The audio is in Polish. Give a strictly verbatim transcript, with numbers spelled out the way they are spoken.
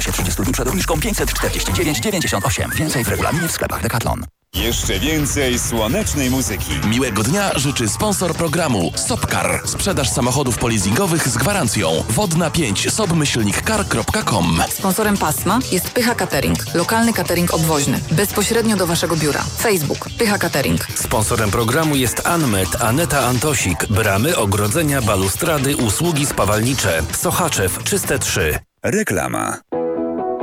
okresie trzydziestu dni przed obniżką pięćset czterdzieści dziewięć dziewięćdziesiąt osiem. Więcej w regulaminie w sklepach Decathlon. Jeszcze więcej słonecznej muzyki. Miłego dnia życzy sponsor programu Sopcar. Sprzedaż samochodów polizingowych z gwarancją. Wodna pięć sobmyślnikcar kropka com. Sponsorem pasma jest Pycha Catering. Lokalny catering obwoźny. Bezpośrednio do Waszego biura. Facebook Pycha Catering. Sponsorem programu jest Anmet, Aneta Antosik. Bramy, ogrodzenia, balustrady, usługi spawalnicze. Sochaczew, Czyste trzy. Reklama.